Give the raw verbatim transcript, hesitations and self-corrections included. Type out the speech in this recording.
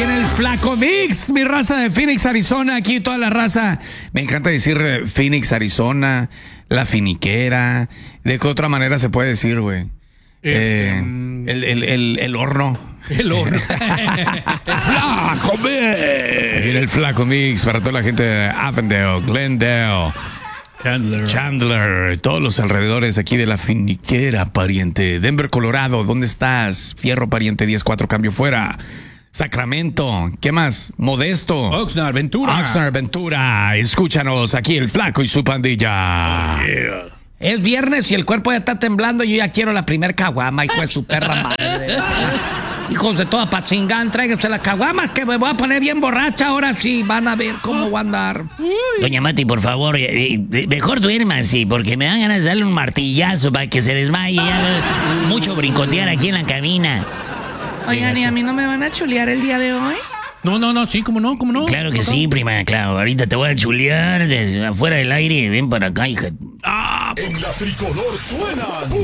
viene el Flaco Mix, mi raza de Phoenix, Arizona. Aquí toda la raza. Me encanta decir eh, Phoenix, Arizona, la finiquera. ¿De qué otra manera se puede decir, güey? Este, Eh, el, el, el, el horno. El horno. ¡Flaco Mix! Viene el Flaco Mix para toda la gente de Avondale, Glendale, Chandler. Chandler, todos los alrededores aquí de la finiquera, pariente. Denver, Colorado, ¿dónde estás? Fierro, pariente, diez cuatro, cambio fuera. Sacramento, ¿qué más? Modesto. Oxnard, Ventura. Oxnard, Ventura. Escúchanos aquí el Flaco y su pandilla. Oh, yeah. Es viernes y el cuerpo ya está temblando. Yo ya quiero la primer caguama, hijo de su perra madre. Hijos de toda pachingán, tráiganse la caguama que me voy a poner bien borracha. Ahora sí, van a ver cómo voy a andar. Doña Mati, por favor, eh, eh, mejor duérmase, porque me dan ganas de darle un martillazo para que se desmaye. Ya, no, mucho brincotear aquí en la cabina. Oigan, ¿y a mí no me van a chulear el día de hoy? No, no, no, sí, cómo no, cómo no. Claro que sí, prima, claro. Ahorita te voy a chulear desde afuera del aire. Ven para acá, hija. Ah, En la tricolor suenan